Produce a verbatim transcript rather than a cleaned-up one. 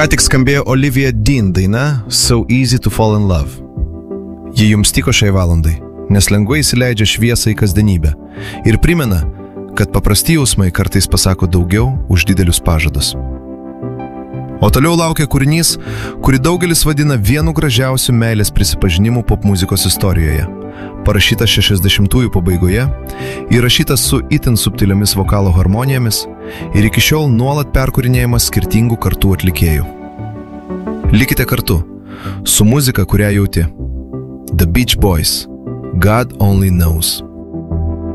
Ką tik skambėjo Olivia Dean daina So Easy to Fall in Love. Ji jums tiko šiai valandai, nes lengvai įsileidžia šviesą į kasdienybę ir primena, kad paprasti jausmai kartais pasako daugiau už didelius pažadus. O toliau laukia kūrinys, kurį daugelis vadina vienu gražiausių meilės prisipažinimų popmuzikos istorijoje. Parašytas šešiasdešimtųjų pabaigoje, įrašytas su itin subtiliomis vokalo harmonijomis ir iki šiol nuolat perkūrinėjamas skirtingų kartų atlikėjų. Likite kartu su muzika, kurią jauti. The Beach Boys, God Only Knows.